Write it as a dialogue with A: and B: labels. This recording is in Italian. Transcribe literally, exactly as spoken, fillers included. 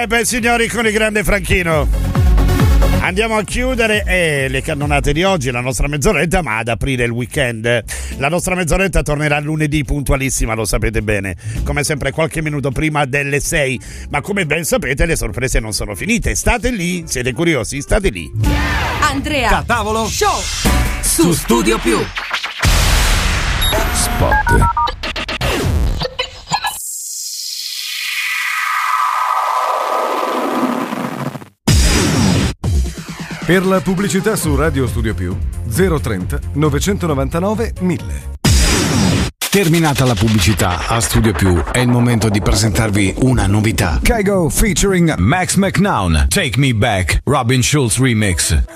A: beh signori, con il grande Franchino andiamo a chiudere eh, le cannonate di oggi, la nostra mezz'oretta, ma ad aprire il weekend. La nostra mezz'oretta tornerà lunedì puntualissima, lo sapete bene, come sempre qualche minuto prima delle sei, ma come ben sapete le sorprese non sono finite. State lì, siete curiosi? State lì.
B: Andrea
C: Da tavolo
B: Show su Studio Più.
D: Spot.
C: Per la pubblicità su Radio Studio Più zero trenta novecentonovantanove mille.
D: Terminata la pubblicità a Studio Più, è il momento di presentarvi una novità. Kygo featuring Max McNown, Take Me Back, Robin Schulz remix.